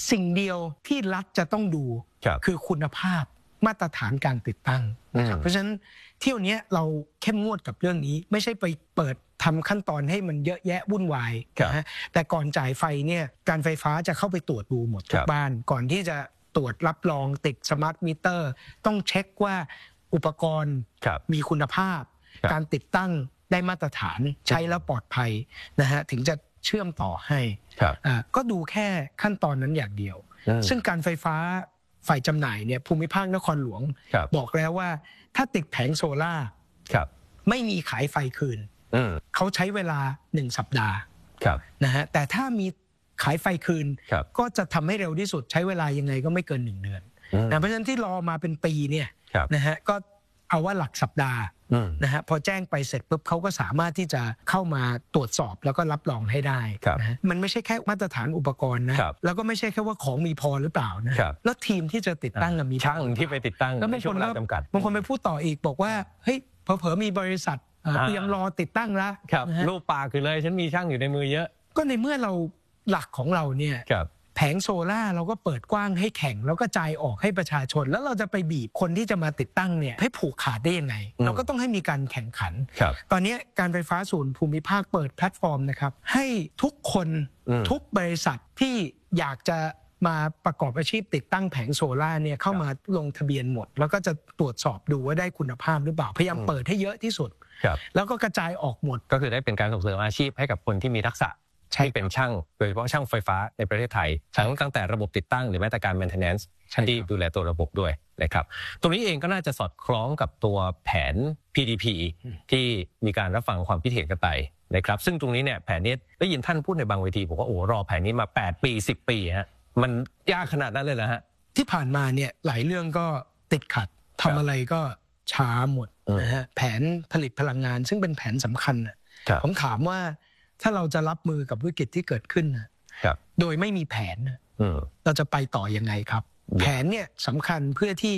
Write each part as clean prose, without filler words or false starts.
สิ่งเดียวที่รัฐจะต้องดูคือคุณภาพมาตรฐานการติดตั้งนะครับเพราะฉะนั้นเที่ยวนี้เราเข้มงวดกับเรื่องนี้ไม่ใช่ไปเปิดทำขั้นตอนให้มันเยอะแยะวุ่นวายนะฮะแต่ก่อนจ่ายไฟเนี่ยการไฟฟ้าจะเข้าไปตรวจดูหมดทุกบ้านก่อนที่จะตรวจรับรองติดสมาร์ทมิเตอร์ต้องเช็คว่าอุปกรณ์มีคุณภาพการติดตั้งได้มาตรฐานใช้แล้วปลอดภัยนะฮะถึงจะเชื่อมต่อให้ก็ดูแค่ขั้นตอนนั้นอย่างเดียวซึ่งการไฟฟ้าฝ่ายจำหน่ายเนี่ยภูมิภาคนครหลวงบอกแล้วว่าถ้าติดแผงโซล่าไม่มีขายไฟคืนเขาใช้เวลา1 สัปดาห์นะฮะแต่ถ้ามีขายไฟคืนก็จะทำให้เร็วที่สุดใช้เวลายังไงก็ไม่เกิน1 เดือนนะเพราะฉะนั้นที่รอมาเป็นปีเนี่ยนะฮะก็เอาว่าหลักสัปดาห์นะฮะพอแจ้งไปเสร็จปุ๊บเขาก็สามารถที่จะเข้ามาตรวจสอบแล้วก็รับรองให้ได้นะมันไม่ใช่แค่มาตรฐานอุปกรณ์นะแล้วก็ไม่ใช่แค่ว่าของมีพอหรือเปล่านะแล้วทีมที่จะติดตั้งมีช่างที่ไปติดตั้งแล้วไม่คนจำกัดบางคนไปพูดต่ออีกบอกว่าเฮ้ยเผลอๆมีบริษัทยังรอติดตั้งละรูปปากคือเลยฉันมีช่างอยู่ในมือเยอะก็ในเมื่อเราหลักของเราเนี่ยแผงโซล่าเราก็เปิดกว้างให้แข่งแล้วก็จ่ายออกให้ประชาชนแล้วเราจะไปบีบคนที่จะมาติดตั้งเนี่ยให้ผูกขาดได้ยังไงเราก็ต้องให้มีการแข่งขันตอนนี้การไฟฟ้าส่วนภูมิภาคเปิดแพลตฟอร์มนะครับให้ทุกคนทุกบริษัทที่อยากจะมาประกอบอาชีพติดตั้งแผงโซล่าเนี่ยเข้ามาลงทะเบียนหมดแล้วก็จะตรวจสอบดูว่าได้คุณภาพหรือเปล่าพยายามเปิดให้เยอะที่สุดแล้วก็กระจายออกหมดก็คือได้เป็นการส่งเสริมอาชีพให้กับคนที่มีทักษะที่เป็นช่างโดยเฉพาะช่างไฟฟ้าในประเทศไทยตั้งแต่ระบบติดตั้งหรือแม้แต่การ maintenance ที่ดูแลตัวระบบด้วยนะครับตรงนี้เองก็น่าจะสอดคล้องกับตัวแผน PDP ที่มีการรับฟังความคิดเห็นกันไปนะครับซึ่งตรงนี้เนี่ยแผนนี้ได้ยินท่านพูดในบางเวทีบอกว่าโอ้รอแผนนี้มา8 ปี10 ปีฮะมันยากขนาดนั้นเลยเหรอฮะที่ผ่านมาเนี่ยหลายเรื่องก็ติดขัดทำอะไรก็ช้าหมดนะฮะแผนผลิตพลังงานซึ่งเป็นแผนสำคัญผมถามว่าถ้าเราจะรับมือกับวิกฤตที่เกิดขึ้นโดยไม่มีแผนเราจะไปต่อยังไงครับแผนเนี่ยสำคัญเพื่อที่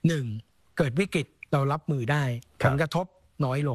1เกิดวิกฤตเรารับมือได้ผลกระทบน้อยลง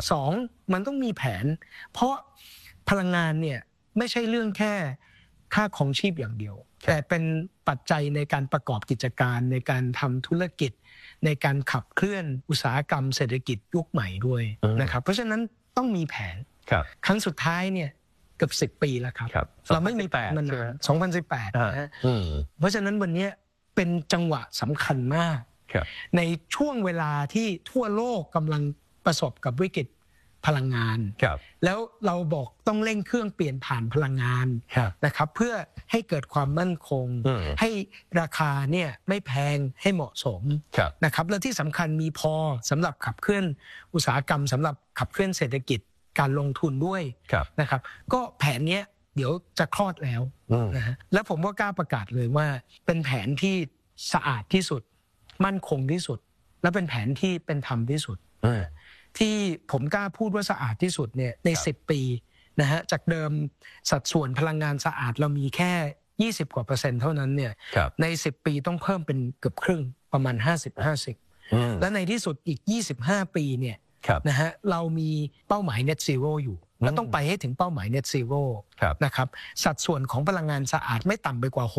2มันต้องมีแผนเพราะพลังงานเนี่ยไม่ใช่เรื่องแค่ค่าครองชีพอย่างเดียวแต่เป็นปัจจัยในการประกอบกิจการในการทำธุรกิจในการขับเคลื่อนอุตสาหกรรมเศรษฐกิจยุคใหม่ด้วยนะครับเพราะฉะนั้นต้องมีแผนครั้งสุดท้ายเนี่ยเกือบ10 ปีแล้วครับเราไม่มีแผนมัน2018นะเพราะฉะนั้นวันนี้เป็นจังหวะสำคัญมากในช่วงเวลาที่ทั่วโลกกำลังประสบกับวิกฤตพลังงานแล้วเราบอกต้องเร่งเครื่องเปลี่ยนผ่านพลังงานนะครับเพื่อให้เกิดความมั่นคงให้ราคาเนี่ยไม่แพงให้เหมาะสมนะครับและที่สำคัญมีพอสำหรับขับเคลื่อนอุตสาหกรรมสำหรับขับเคลื่อนเศรษฐกิจการลงทุนด้วยนะครับก็แผนนี้เดี๋ยวจะคลอดแล้วนะฮะและผมก็กล้าประกาศเลยว่าเป็นแผนที่สะอาดที่สุดมั่นคงที่สุดและเป็นแผนที่เป็นธรรมที่สุดที่ผมกล้าพูดว่าสะอาดที่สุดเนี่ยใน10 ปีนะฮะจากเดิมสัดส่วนพลังงานสะอาดเรามีแค่20 กว่า%เท่านั้นเนี่ยใน10 ปีต้องเพิ่มเป็นเกือบครึ่งประมาณ50-50และในที่สุดอีก25 ปีเนี่ยนะฮะเรามีเป้าหมาย Net Zero อยู่แล้วต้องไปให้ถึงเป้าหมาย Net Zero นะครับสัดส่วนของพลังงานสะอาดไม่ต่ำไปกว่า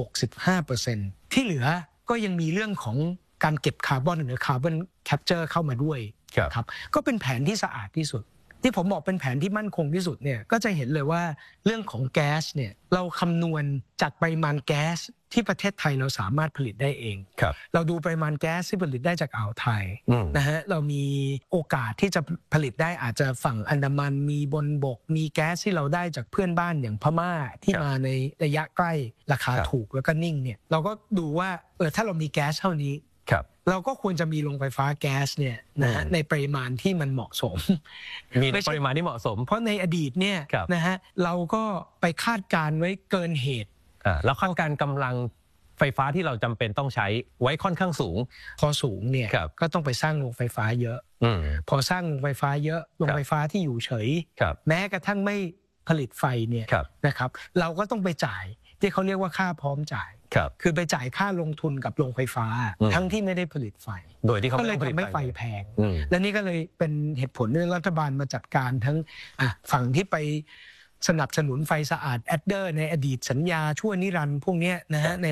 65% ที่เหลือก็ยังมีเรื่องของการเก็บคาร์บอนหรือคาร์บอนแคปเจอร์เข้ามาด้วยครับก็เป็นแผนที่สะอาดที่สุดที่ผมบอกเป็นแผนที่มั่นคงที่สุดเนี่ยก็จะเห็นเลยว่าเรื่องของแก๊สเนี่ยเราคำนวณจากปริมาณแก๊สที่ประเทศไทยเราสามารถผลิตได้เองเราดูปริมาณแก๊สที่ผลิตได้จากอ่าวไทยนะฮะเรามีโอกาสที่จะผลิตได้อาจจะฝั่งอันดามันมีบนบกมีแก๊สที่เราได้จากเพื่อนบ้านอย่างพม่าที่มาในระยะใกล้ราคาถูกแล้วก็นิ่งเนี่ยเราก็ดูว่าถ้าเรามีแก๊สเท่านี้เราก็ควรจะมีโรงไฟฟ้าแก๊สเนี่ยนะฮะในปริมาณที่มันเหมาะสมมีปริมาณที่เหมาะสมเพราะในอดีตเนี่ยนะฮะเราก็ไปคาดการไว้เกินเหตุแล้วคาดการกำลังไฟฟ้าที่เราจำเป็นต้องใช้ไว้ค่อนข้างสูงพอสูงเนี่ยก็ต้องไปสร้างโรงไฟฟ้าเยอะพอสร้างโรงไฟฟ้าเยอะโรงไฟฟ้าที่อยู่เฉยแม้กระทั่งไม่ผลิตไฟเนี่ยนะครับเราก็ต้องไปจ่ายที่เขาเรียกว่าค่าพร้อมจ่ายคือไปจ่ายค่าลงทุนกับโรงไฟฟ้าทั้งที่ไม่ได้ผลิตไฟโดยที่เขาก็เลยทำให้ไฟแพงและนี่ก็เลยเป็นเหตุผลที่รัฐบาลมาจัดการทั้งฝั่งที่ไปสนับสนุนไฟสะอาดแอดเดอร์ในอดีตสัญญาชั่วนิรันดร์พวกนี้นะฮะ